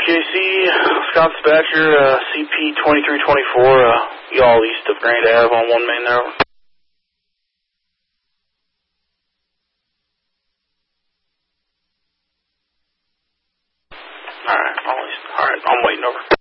KC, Scott Dispatcher, CP2324, y'all east of Grand Ave on 1 Main there. Alright, I'm waiting over.